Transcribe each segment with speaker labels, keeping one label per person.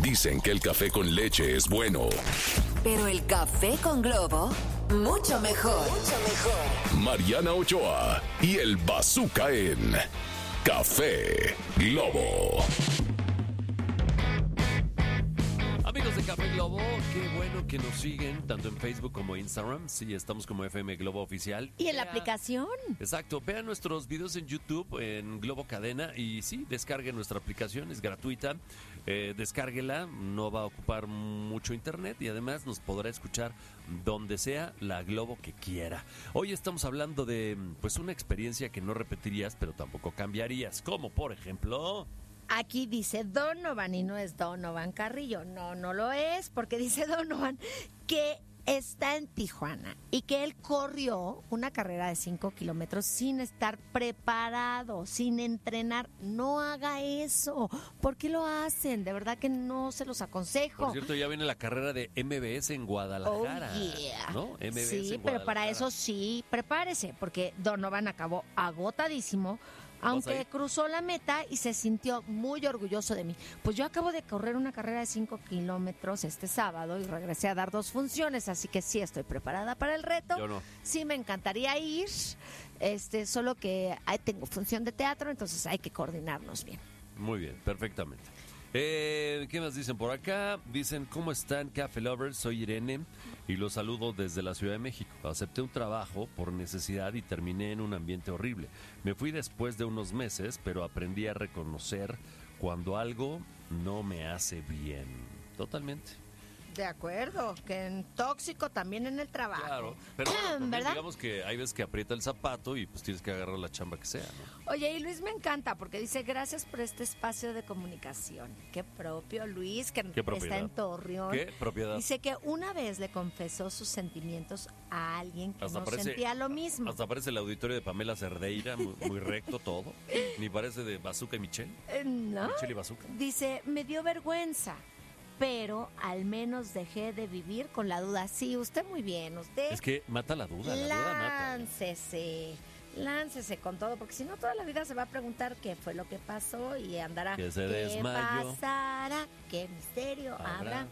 Speaker 1: Dicen que el café con leche es bueno.
Speaker 2: Pero el café con Globo, mucho mejor. Mucho mejor.
Speaker 1: Mariana Ochoa y el Bazooka en Café Globo.
Speaker 3: Amigos de Café Globo, qué bueno que nos siguen tanto en Facebook como Instagram. Sí, estamos como FM Globo Oficial.
Speaker 4: Y en la aplicación.
Speaker 3: Exacto, vean nuestros videos en YouTube, en Globo Cadena. Y sí, descarguen nuestra aplicación, es gratuita. Descárguela, no va a ocupar mucho internet y además nos podrá escuchar donde sea la Globo que quiera. Hoy estamos hablando de pues una experiencia que no repetirías, pero tampoco cambiarías. Como por ejemplo...
Speaker 4: Aquí dice Donovan y no es Donovan Carrillo. No, no lo es, porque dice Donovan que está en Tijuana y que él corrió una carrera de 5 kilómetros sin estar preparado, sin entrenar. No haga eso. ¿Por qué lo hacen? De verdad que no se los aconsejo.
Speaker 3: Por cierto, ya viene la carrera de MBS en Guadalajara.
Speaker 4: Oh, yeah.
Speaker 3: ¿No? MBS
Speaker 4: sí,
Speaker 3: en
Speaker 4: pero para
Speaker 3: Guadalajara.
Speaker 4: eso sí, prepárese, porque Donovan acabó agotadísimo. Aunque cruzó la meta y se sintió muy orgulloso de mí. Pues yo acabo de correr una carrera de 5 kilómetros este sábado y regresé a dar 2 funciones, así que sí estoy preparada para el reto.
Speaker 3: Yo no.
Speaker 4: Sí me encantaría ir, solo que tengo función de teatro, entonces hay que coordinarnos bien.
Speaker 3: Muy bien, perfectamente. ¿Qué más dicen por acá? Dicen, ¿cómo están, Café Lovers? Soy Irene y los saludo desde la Ciudad de México. Acepté un trabajo por necesidad y terminé en un ambiente horrible. Me fui después de unos meses, pero aprendí a reconocer cuando algo no me hace bien. Totalmente.
Speaker 4: De acuerdo, que en tóxico también en el trabajo.
Speaker 3: Claro, pero bueno, también
Speaker 4: ¿verdad?
Speaker 3: digamos que hay veces que aprieta el zapato y pues tienes que agarrar la chamba que sea, ¿no?
Speaker 4: Oye, y Luis me encanta porque dice, gracias por este espacio de comunicación. Qué propio, Luis, que
Speaker 3: ¿Qué propiedad?
Speaker 4: está en Torreón.
Speaker 3: ¿Qué propiedad?
Speaker 4: Dice que una vez le confesó sus sentimientos a alguien que
Speaker 3: Hasta
Speaker 4: no
Speaker 3: parece-
Speaker 4: sentía lo mismo.
Speaker 3: Hasta parece el auditorio de Pamela Cerdeira, muy recto todo. Ni parece de Bazooka y Michelle.
Speaker 4: ¿No?
Speaker 3: Michelle y Bazooka.
Speaker 4: Dice, me dio vergüenza, pero al menos dejé de vivir con la duda. Sí, usted muy bien, usted...
Speaker 3: Es que mata la duda mata.
Speaker 4: Láncese con todo, porque si no toda la vida se va a preguntar qué fue lo que pasó y andará.
Speaker 3: Que se
Speaker 4: ¿Qué
Speaker 3: desmayó.
Speaker 4: pasará? ¿Qué misterio habrá?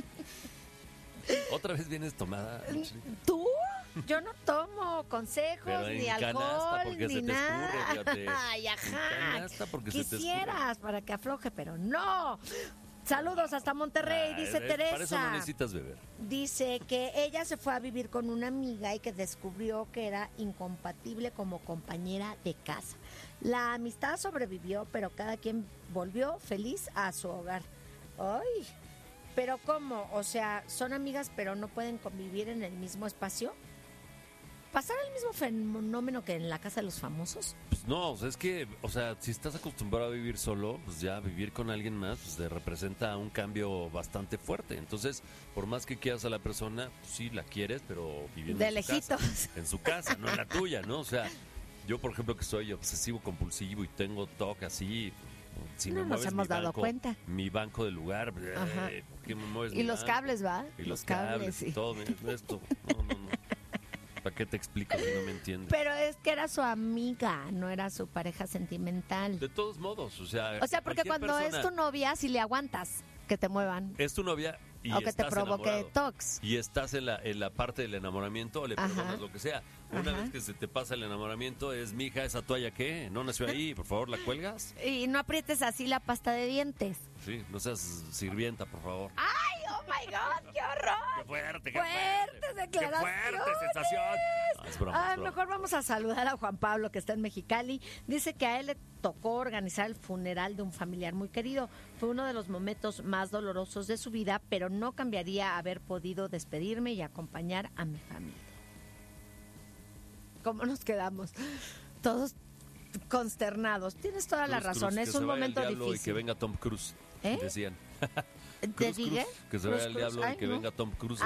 Speaker 3: Otra vez vienes tomada, Michelle.
Speaker 4: ¿Tú? Yo no tomo consejos,
Speaker 3: Pero en
Speaker 4: ni
Speaker 3: canasta,
Speaker 4: alcohol,
Speaker 3: porque
Speaker 4: ni
Speaker 3: se te
Speaker 4: nada.
Speaker 3: escurre, fíjate.
Speaker 4: Ay, ajá.
Speaker 3: En canasta, porque se te escurre.
Speaker 4: Quisieras para que afloje, pero no. Saludos hasta Monterrey, dice Teresa.
Speaker 3: Para eso no necesitas beber.
Speaker 4: Dice que ella se fue a vivir con una amiga y que descubrió que era incompatible como compañera de casa. La amistad sobrevivió, pero cada quien volvió feliz a su hogar. Ay, pero ¿cómo? O sea, son amigas pero no pueden convivir en el mismo espacio. ¿Pasará el mismo fenómeno que en la casa de los famosos?
Speaker 3: Pues no, o sea, es que, o sea, si estás acostumbrado a vivir solo, pues ya vivir con alguien más, pues te representa un cambio bastante fuerte. Entonces, por más que quieras a la persona, pues sí la quieres, pero viviendo
Speaker 4: De
Speaker 3: en su
Speaker 4: lejitos.
Speaker 3: casa. En su casa, no en la tuya, ¿no? O sea, yo, por ejemplo, que soy obsesivo compulsivo y tengo TOC así, si
Speaker 4: No
Speaker 3: me
Speaker 4: nos
Speaker 3: mueves
Speaker 4: hemos
Speaker 3: mi
Speaker 4: dado
Speaker 3: banco,
Speaker 4: cuenta.
Speaker 3: mi banco del lugar,
Speaker 4: Ajá.
Speaker 3: ¿por qué me mueves
Speaker 4: Y
Speaker 3: mi
Speaker 4: los
Speaker 3: banco?
Speaker 4: cables, ¿va?
Speaker 3: Y los cables,
Speaker 4: sí.
Speaker 3: y todo, esto, no. ¿Para qué te explico si no me entiendes?
Speaker 4: Pero es que era su amiga, no era su pareja sentimental.
Speaker 3: De todos modos, o sea,
Speaker 4: Porque
Speaker 3: cualquier
Speaker 4: cuando
Speaker 3: persona
Speaker 4: es tu novia, si le aguantas que te muevan
Speaker 3: es tu novia y
Speaker 4: o que te
Speaker 3: estás
Speaker 4: provoque
Speaker 3: enamorado.
Speaker 4: tox.
Speaker 3: Y estás en la parte del enamoramiento o le
Speaker 4: Ajá.
Speaker 3: perdonas lo que sea. Una
Speaker 4: Ajá.
Speaker 3: vez que se te pasa el enamoramiento es, mija, ¿esa toalla qué? ¿No nació ahí? Por favor, ¿la cuelgas?
Speaker 4: Y no aprietes así la pasta de dientes.
Speaker 3: Sí, no seas sirvienta, por favor.
Speaker 4: ¡Ay, oh my God, qué horror!
Speaker 3: ¡Qué fuerte, qué
Speaker 4: Fuertes
Speaker 3: fuerte!
Speaker 4: declaraciones.
Speaker 3: ¡Qué fuerte sensación! No, es broma,
Speaker 4: Ay,
Speaker 3: es broma.
Speaker 4: mejor vamos a saludar a Juan Pablo, que está en Mexicali. Dice que a él le tocó organizar el funeral de un familiar muy querido. Fue uno de los momentos más dolorosos de su vida, pero no cambiaría haber podido despedirme y acompañar a mi familia. ¿Cómo nos quedamos? Todos consternados. Tienes toda la
Speaker 3: Cruz,
Speaker 4: razón,
Speaker 3: que
Speaker 4: es
Speaker 3: se
Speaker 4: un
Speaker 3: vaya el
Speaker 4: momento
Speaker 3: diablo
Speaker 4: difícil.
Speaker 3: Y que venga Tom Cruise,
Speaker 4: ¿Eh?
Speaker 3: decían.
Speaker 4: ¿Te
Speaker 3: Cruz,
Speaker 4: dije?
Speaker 3: que se vaya el diablo y que venga Tom Cruise.